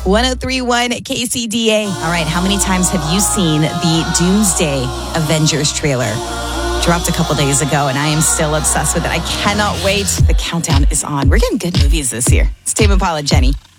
103.1 KCDA. All right, how many times have you seen the Doomsday Avengers trailer? Dropped a couple days ago, and I am still obsessed with it. I cannot wait. The countdown is on. We're getting good movies this year. It's Tame Impala, Jenny.